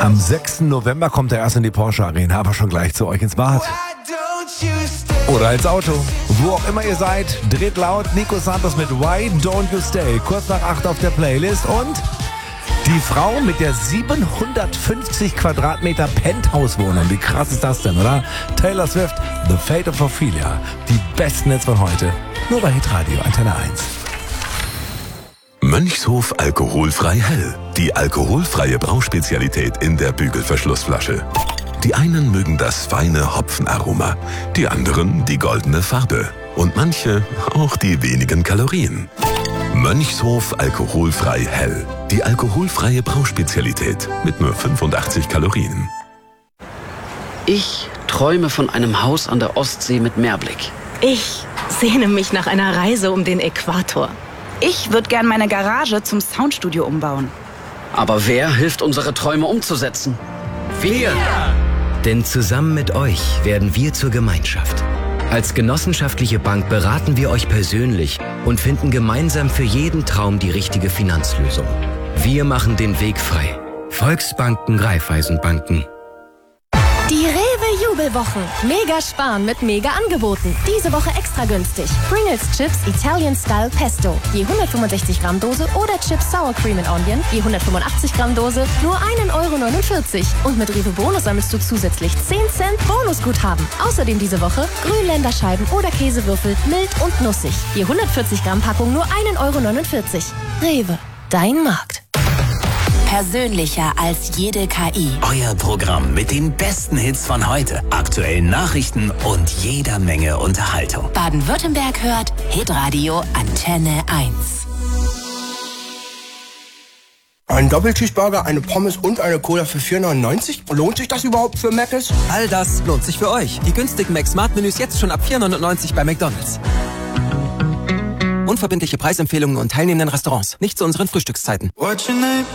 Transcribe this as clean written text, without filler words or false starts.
Am 6. November kommt er erst in die Porsche Arena, aber schon gleich zu euch ins Bad. Oder ins Auto. Wo auch immer ihr seid, dreht laut Nico Santos mit Why Don't You Stay. Kurz nach 8 auf der Playlist. Und die Frau mit der 750 Quadratmeter Penthouse-Wohnung. Wie krass ist das denn, oder? Taylor Swift, The Fate of Ophelia. Die besten Hits von heute. Nur bei Hitradio Antenne 1. Mönchshof alkoholfrei hell. Die alkoholfreie Brauspezialität in der Bügelverschlussflasche. Die einen mögen das feine Hopfenaroma, die anderen die goldene Farbe und manche auch die wenigen Kalorien. Mönchshof alkoholfrei hell. Die alkoholfreie Brauspezialität mit nur 85 Kalorien. Ich träume von einem Haus an der Ostsee mit Meerblick. Ich sehne mich nach einer Reise um den Äquator. Ich würde gern meine Garage zum Soundstudio umbauen. Aber wer hilft, unsere Träume umzusetzen? Wir! Denn zusammen mit euch werden wir zur Gemeinschaft. Als genossenschaftliche Bank beraten wir euch persönlich und finden gemeinsam für jeden Traum die richtige Finanzlösung. Wir machen den Weg frei. Volksbanken, Raiffeisenbanken. Die Rewe-Jubelwochen. Mega sparen mit Mega-Angeboten. Diese Woche extra günstig. Pringles Chips Italian Style Pesto. Je 165 Gramm Dose oder Chips Sour Cream and Onion. Je 185 Gramm Dose. Nur 1,49 €. Und mit Rewe Bonus sammelst du zusätzlich 10 Cent Bonusguthaben. Außerdem diese Woche Grünländerscheiben oder Käsewürfel. Mild und nussig. Je 140 Gramm Packung nur 1,49 €. Rewe. Dein Markt. Persönlicher als jede KI. Euer Programm mit den besten Hits von heute, aktuellen Nachrichten und jeder Menge Unterhaltung. Baden-Württemberg hört Hitradio Antenne 1. Ein Doppelcheeseburger, eine Pommes und eine Cola für 4,99 €? Lohnt sich das überhaupt für Mc's? All das lohnt sich für euch. Die günstigen Mac-Smart-Menüs jetzt schon ab 4,99 € bei McDonald's. Unverbindliche Preisempfehlungen und teilnehmenden Restaurants. Nicht zu unseren Frühstückszeiten.